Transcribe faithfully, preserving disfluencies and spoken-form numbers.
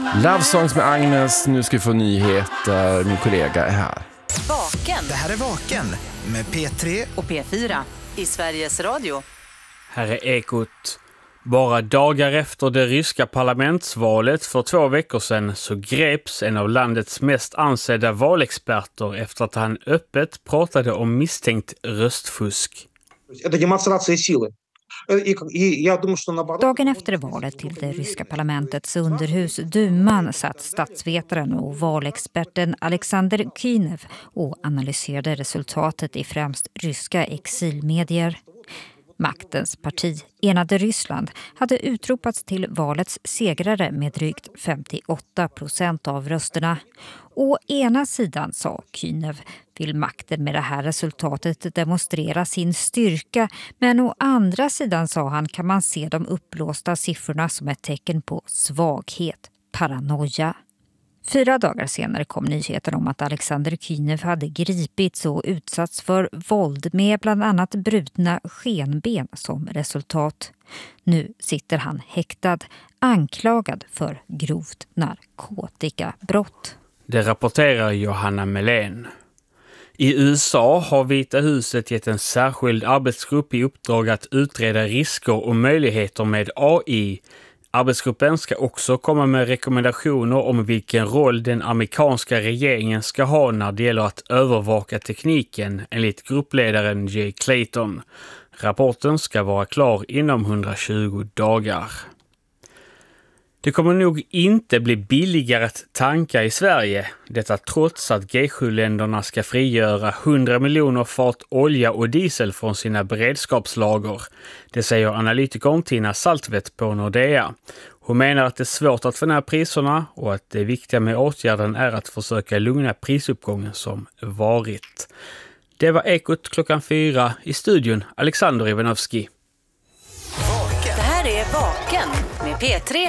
Love Songs med Agnes. Nu ska vi få nyheter. Min kollega är här. Vaken. Det här är Vaken med P tre och P fyra i Sveriges Radio. Här är Ekot. Bara dagar efter det ryska parlamentsvalet för två veckor sedan så greps en av landets mest ansedda valexperter efter att han öppet pratade om misstänkt röstfusk. Dagen efter valet till det ryska parlamentets underhus Duman satt statsvetaren och valexperten Alexander Kynev och analyserade resultatet i främst ryska exilmedier. Maktens parti, Enade Ryssland, hade utropats till valets segrare med drygt femtioåtta procent av rösterna. Å ena sidan, sa Kynev, vill makten med det här resultatet demonstrera sin styrka, men å andra sidan, sa han, kan man se de uppblåsta siffrorna som ett tecken på svaghet, paranoia. Fyra dagar senare kom nyheten om att Alexander Kynev hade gripits och utsatts för våld med bland annat brutna skenben som resultat. Nu sitter han häktad, anklagad för grovt narkotikabrott. Det rapporterar Johanna Melén. I U S A har Vita huset gett en särskild arbetsgrupp i uppdrag att utreda risker och möjligheter med A I. Arbetsgruppen ska också komma med rekommendationer om vilken roll den amerikanska regeringen ska ha när det gäller att övervaka tekniken, enligt gruppledaren Jay Clayton. Rapporten ska vara klar inom hundratjugo dagar. Det kommer nog inte bli billigare att tanka i Sverige. Detta trots att G sju-länderna ska frigöra hundra miljoner fat olja och diesel från sina beredskapslager. Det säger analytikern Tina Saltvedt på Nordea. Hon menar att det är svårt att få ner priserna och att det viktiga med åtgärden är att försöka lugna prisuppgången som varit. Det var Ekot klockan fyra, i studion Alexander Ivanovski. Det här är Vaken med P tre